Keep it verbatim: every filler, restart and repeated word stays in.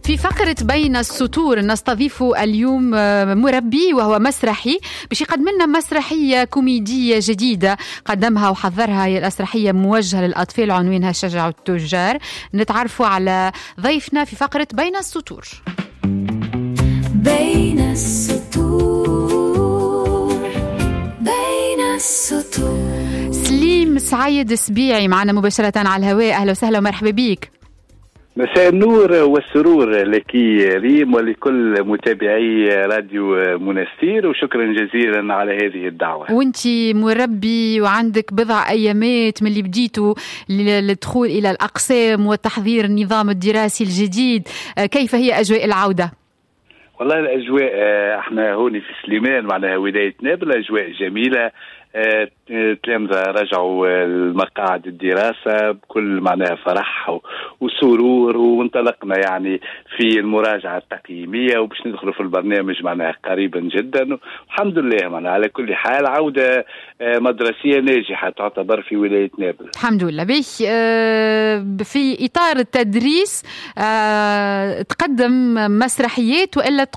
في فقرة بين السطور نستضيف اليوم مربي وهو مسرحي باش يقدم لنا مسرحية كوميدية جديدة قدمها وحضرها. هي المسرحية موجهة للأطفال عنوانها شجعوا التجار. نتعرفوا على ضيفنا في فقرة بين السطور. بين السطور بين السطور. سليم سعيد سبيعي معنا مباشرة على الهواء. أهلا وسهلا ومرحبا بك. مساء النور والسرور لك ريم ولكل متابعي راديو منستير، وشكرا جزيلا على هذه الدعوة. وانتي مربي وعندك بضع أيامات من اللي بديتوا للدخول إلى الأقسام وتحضير النظام الدراسي الجديد، كيف هي أجواء العودة؟ والله الأجواء احنا هوني في سليمان معناها ولاية نابل أجواء جميلة. تلامذة رجعوا المقاعد الدراسة بكل معناها فرح وسرور، وانطلقنا يعني في المراجعة التقييمية وباش ندخلوا في البرنامج معناها قريبا جدا. الحمد لله معناها على كل حال عودة مدرسية ناجحة تعتبر في ولاية نابل. الحمد لله. بيش في إطار التدريس تقدم مسرحيات وإلا